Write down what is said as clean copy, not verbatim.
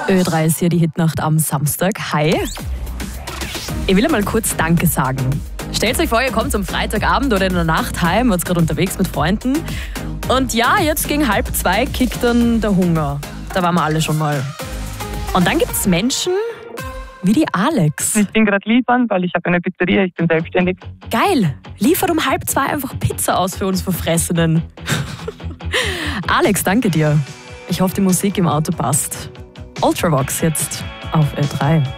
Ö3 ist hier die Hitnacht am Samstag. Hi. Ich will einmal kurz Danke sagen. Stellt euch vor, ihr kommt am Freitagabend oder in der Nacht heim, wart gerade unterwegs mit Freunden. Und ja, jetzt gegen 1:30 kickt dann der Hunger. Da waren wir alle schon mal. Und dann gibt es Menschen wie die Alex. Ich bin gerade liefern, weil ich habe eine Pizzeria, ich bin selbstständig. Geil, liefert um 1:30 einfach Pizza aus für uns Verfressenen. Alex, danke dir. Ich hoffe, die Musik im Auto passt. Ultravox jetzt auf Ö3.